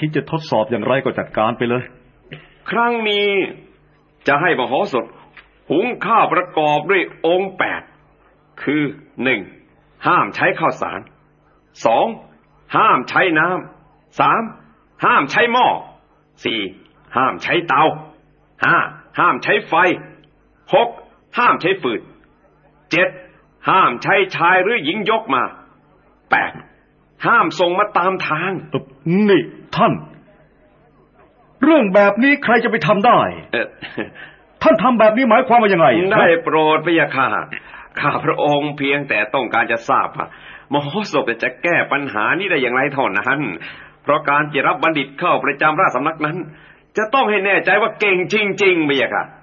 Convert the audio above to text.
คิดจะทดสอบอย่างไรก็จัดการไปเลยครั้งนี้จะให้มโหสถหุงข้าวประกอบด้วยองค์8คือ 1. ห้ามใช้ข้าวสาร 2. ห้ามใช้น้ำ 3. ห้ามใช้หม้อ 4. ห้ามใช้เตา 5. ห้ามใช้ไฟ 6. ห้ามใช้ฟืน 7. ห้ามใช้ชายหรือหญิงยกมา 8. ห้ามส่งมาตามทางนี่ท่านเรื่องแบบนี้ใครจะไปทำได้ท่านทำแบบนี้หมายความว่ายังไงได้โปรดพระยาค่ะข้าพระองค์เพียงแต่ต้องการจะทราบว่ามโหสถจะแก้ปัญหานี้ได้อย่างไรเท่านั้นเพราะการจะรับบัณฑิตเข้าประจำราชสำนักนั้นจะต้องให้แน่ใจว่าเก่งจริงๆพระยาค่ะ